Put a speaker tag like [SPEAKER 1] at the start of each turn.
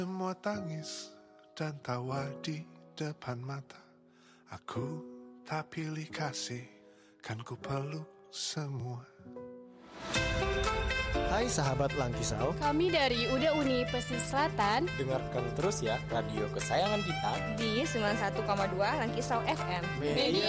[SPEAKER 1] Semua tangis dan tawa di depan mata. Aku tak pilih kasih, kan ku peluk semua.
[SPEAKER 2] Hai sahabat Langkisau,
[SPEAKER 3] kami dari UDA Uni Pesisir Selatan.
[SPEAKER 2] dengarkan terus ya radio kesayangan kita
[SPEAKER 4] di 91,2 Langkisau FM.
[SPEAKER 3] Media